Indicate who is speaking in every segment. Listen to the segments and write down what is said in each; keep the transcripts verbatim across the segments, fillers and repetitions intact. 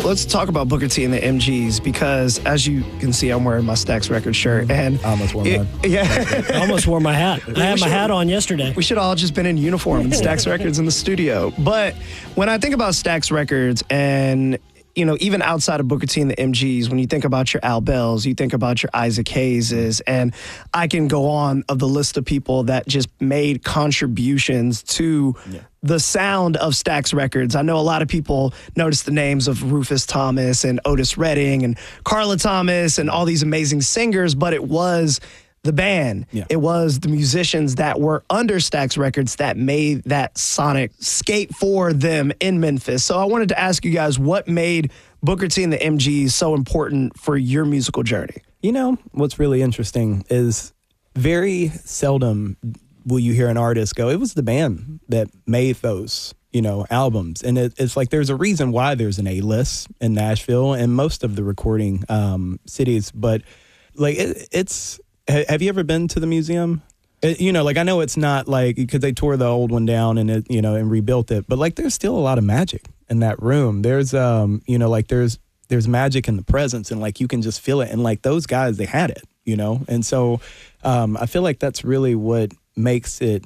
Speaker 1: let's talk about Booker T and the M Gs, because as you can see, I'm wearing my Stax Records shirt, and
Speaker 2: I almost wore mine.
Speaker 1: Yeah,
Speaker 3: I almost wore my hat. I had my hat on yesterday.
Speaker 1: We should all just been in uniform in Stax Records in the studio. But when I think about Stax Records, and you know, even outside of Booker T and the M Gs, when you think about your Al Bells, you think about your Isaac Hayeses, and I can go on of the list of people that just made contributions to yeah. the sound of Stax Records. I know a lot of people notice the names of Rufus Thomas and Otis Redding and Carla Thomas and all these amazing singers, but it was the band. Yeah. It was the musicians that were under Stax Records that made that sonic scape for them in Memphis. So I wanted to ask you guys, what made Booker T and the M Gs so important for your musical journey?
Speaker 2: You know, what's really interesting is very seldom will you hear an artist go, it was the band that made those, you know, albums. And it, it's like there's a reason why there's an A-list in Nashville and most of the recording um, cities. But like it, it's... Have you ever been to the museum? It, you know, like I know it's not like, because they tore the old one down and it, you know, and rebuilt it, but like there's still a lot of magic in that room. There's, um, you know, like there's there's magic in the presence, and like you can just feel it. And like those guys, they had it, you know. And so um, I feel like that's really what makes it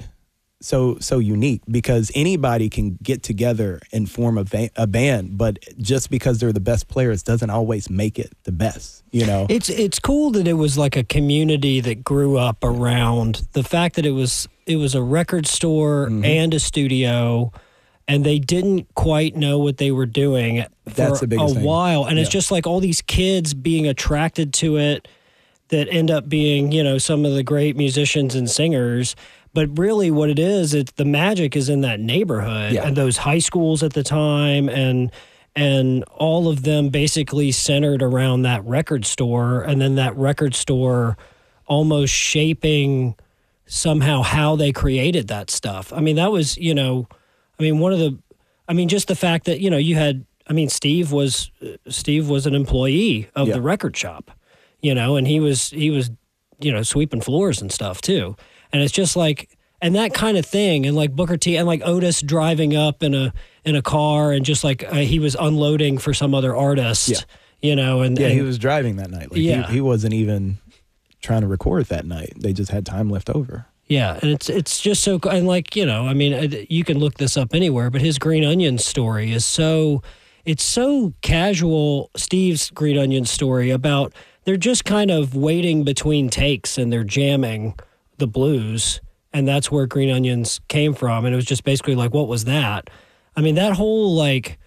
Speaker 2: so so unique, because anybody can get together and form a, va- a band, but just because they're the best players doesn't always make it the best, you know.
Speaker 3: It's it's cool that it was like a community that grew up around the fact that it was it was a record store mm-hmm. and a studio, and they didn't quite know what they were doing for
Speaker 2: That's the biggest
Speaker 3: a
Speaker 2: thing.
Speaker 3: while, and
Speaker 2: yeah.
Speaker 3: it's just like all these kids being attracted to it that end up being, you know, some of the great musicians and singers. But really what it is, it's the magic is in that neighborhood yeah. and those high schools at the time, and and all of them basically centered around that record store, and then that record store almost shaping somehow how they created that stuff. I mean, that was, you know, I mean, one of the, I mean, just the fact that, you know, you had, I mean, Steve was, Steve was an employee of
Speaker 2: yeah.
Speaker 3: the record shop, you know, and he was, he was, you know, sweeping floors and stuff too. And it's just like, and that kind of thing, and like Booker T and like Otis driving up in a in a car, and just like uh, he was unloading for some other artist, yeah. you know, and
Speaker 2: yeah,
Speaker 3: and,
Speaker 2: he was driving that night. Like
Speaker 3: yeah,
Speaker 2: he, he wasn't even trying to record that night. They just had time left over.
Speaker 3: Yeah, and it's it's just so, and like, you know, I mean, you can look this up anywhere, but his Green Onion story is so, it's so casual. Steve's Green Onion story about they're just kind of waiting between takes and they're jamming the blues, and that's where Green Onions came from. And it was just basically like, what was that? I mean, that whole like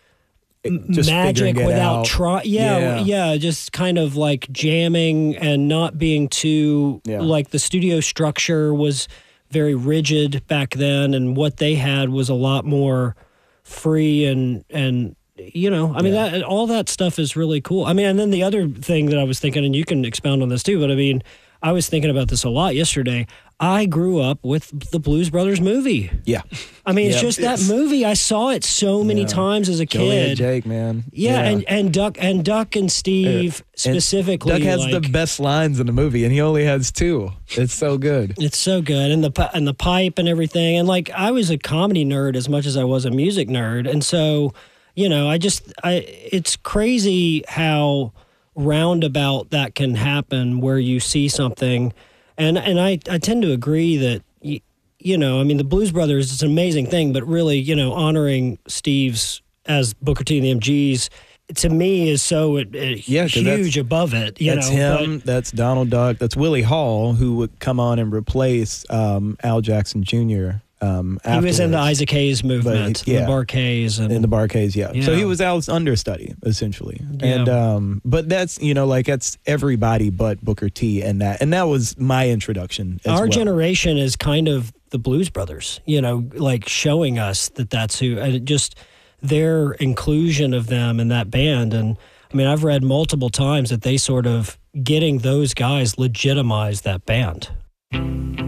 Speaker 2: just
Speaker 3: magic without try, yeah,
Speaker 2: yeah,
Speaker 3: yeah, just kind of like jamming and not being too
Speaker 2: yeah.
Speaker 3: like the studio structure was very rigid back then, and what they had was a lot more free and and you know, I mean, yeah. that all that stuff is really cool. I mean, and then the other thing that I was thinking, and you can expound on this too, but I mean, I was thinking about this a lot yesterday. I grew up with the Blues Brothers movie.
Speaker 2: Yeah.
Speaker 3: I mean, it's
Speaker 2: yep.
Speaker 3: just that
Speaker 2: it's,
Speaker 3: movie. I saw it so many
Speaker 2: yeah.
Speaker 3: times as a
Speaker 2: Joey
Speaker 3: kid.
Speaker 2: and Jake, man.
Speaker 3: Yeah,
Speaker 2: yeah,
Speaker 3: and and Duck and Duck and Steve
Speaker 2: and
Speaker 3: specifically.
Speaker 2: Duck has
Speaker 3: like,
Speaker 2: the best lines in the movie, and he only has two. It's so good.
Speaker 3: It's so good, and the and the pipe and everything. And like, I was a comedy nerd as much as I was a music nerd, and so, you know, I just I it's crazy how roundabout that can happen, where you see something. And and I, I tend to agree that, you, you know, I mean, the Blues Brothers is an amazing thing, but really, you know, honoring Steve's as Booker T and the M Gs, to me, is so uh,
Speaker 2: yeah,
Speaker 3: huge above it. You
Speaker 2: that's
Speaker 3: know,
Speaker 2: him,
Speaker 3: but,
Speaker 2: that's Donald Duck, that's Willie Hall, who would come on and replace um, Al Jackson Junior Um,
Speaker 3: he was in the Isaac Hayes movement,
Speaker 2: he, yeah.
Speaker 3: the Bar-Kays. And,
Speaker 2: in the Bar-Kays, yeah.
Speaker 3: yeah.
Speaker 2: So he was Al's understudy, essentially.
Speaker 3: Yeah.
Speaker 2: And um, but that's, you know, like that's everybody but Booker T, and that and that was my introduction as
Speaker 3: Our
Speaker 2: well.
Speaker 3: generation is kind of the Blues Brothers, you know, like showing us that that's who, and it just their inclusion of them in that band. And I mean, I've read multiple times that they sort of getting those guys legitimized that band.